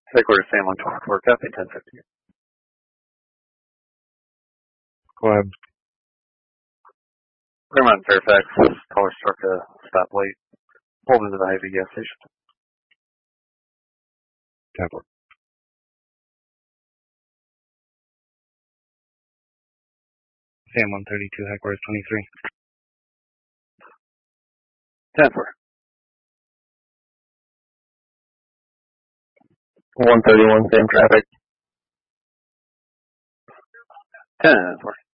Headquarters Sam 124, copy 1050. Go ahead. Claremont Fairfax, caller struck a stoplight, pulled into the Hy-Vee gas station. Tablet. Sam 132, headquarters 23. 10-4. 131, same traffic. 10-4.